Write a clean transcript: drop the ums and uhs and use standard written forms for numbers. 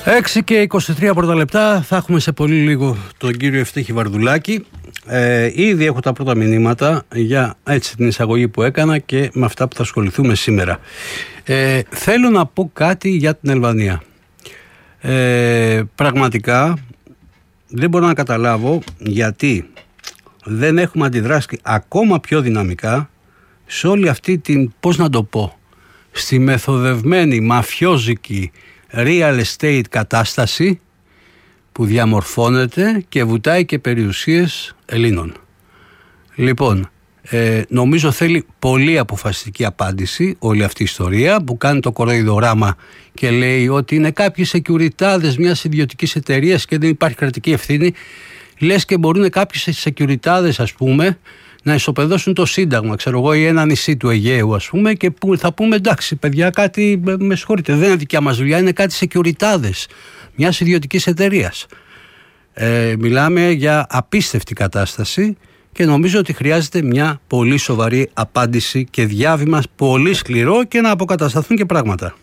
6 και 23 πρώτα λεπτά. Θα έχουμε σε πολύ λίγο τον κύριο Ευτύχη Βαρδουλάκη. Ήδη έχω τα πρώτα μηνύματα για έτσι την εισαγωγή που έκανα και με αυτά που θα ασχοληθούμε σήμερα. Θέλω να πω κάτι για την Αλβανία. Πραγματικά δεν μπορώ να καταλάβω γιατί δεν έχουμε αντιδράσει ακόμα πιο δυναμικά σε όλη αυτή την, πώς να το πω, στη μεθοδευμένη μαφιόζικη real estate κατάσταση που διαμορφώνεται και βουτάει και περιουσίες Ελλήνων. Λοιπόν, νομίζω θέλει πολύ αποφασιστική απάντηση όλη αυτή η ιστορία που κάνει το κοροϊδοράμα και λέει ότι είναι κάποιοι σεκιουριτάδες μιας ιδιωτικής εταιρείας και δεν υπάρχει κρατική ευθύνη. Λες και μπορούν κάποιοι σεκιουριτάδες, ας πούμε, να ισοπεδώσουν το Σύνταγμα, ξέρω εγώ, ή ένα νησί του Αιγαίου, ας πούμε, και που θα πούμε εντάξει, παιδιά, κάτι, με συγχωρείτε, δεν είναι δικιά μας δουλειά, είναι κάτι σεκιουριτάδες μιας ιδιωτικής εταιρείας. Μιλάμε για απίστευτη κατάσταση και νομίζω ότι χρειάζεται μια πολύ σοβαρή απάντηση και διάβημα πολύ σκληρό και να αποκατασταθούν και πράγματα.